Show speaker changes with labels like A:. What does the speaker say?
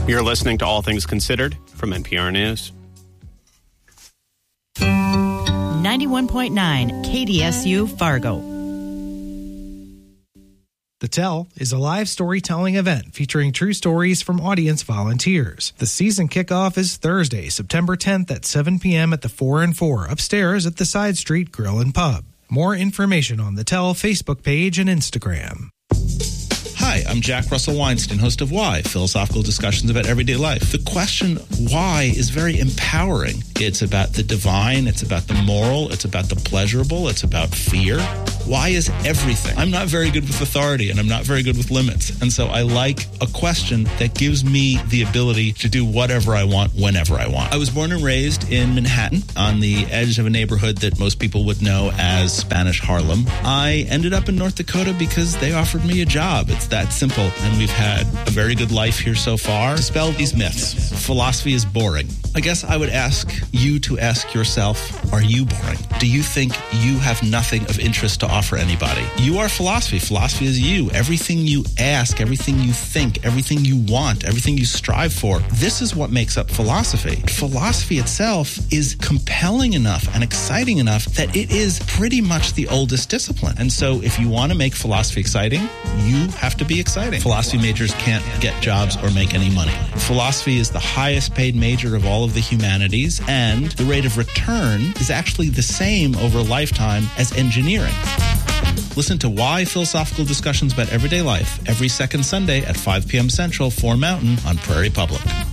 A: You're listening to All Things Considered from NPR News.
B: 91.9 KDSU Fargo.
C: The Tell is a live storytelling event featuring true stories from audience volunteers. The season kickoff is Thursday, September 10th at 7 p.m. at the 4 and 4 upstairs at the Side Street Grill and Pub. More information on the Tell Facebook page and Instagram.
D: Hi, I'm Jack Russell Weinstein, host of Why, philosophical discussions about everyday life. The question why is very empowering. It's about the divine, it's about the moral, it's about the pleasurable, it's about fear. Why is everything. I'm not very good with authority, and I'm not very good with limits. And so I like a question that gives me the ability to do whatever I want, whenever I want. I was born and raised in Manhattan, on the edge of a neighborhood that most people would know as Spanish Harlem. I ended up in North Dakota because they offered me a job. It's that simple. And we've had a very good life here so far. Dispel these myths. Philosophy is boring. I guess I would ask you to ask yourself, are you boring? Do you think you have nothing of interest to offer anybody? You are philosophy. Philosophy is you. Everything you ask, everything you think, everything you want, everything you strive for. This is what makes up philosophy. Philosophy itself is compelling enough and exciting enough that it is pretty much the oldest discipline. And so if you want to make philosophy exciting, you have to be exciting. Philosophy majors can't get jobs or make any money. Philosophy is the highest paid major of all of the humanities, and the rate of return is actually the same over a lifetime as engineering. Listen to Why Philosophical Discussions about Everyday Life every second Sunday at 5 p.m. Central, 4 Mountain on Prairie Public.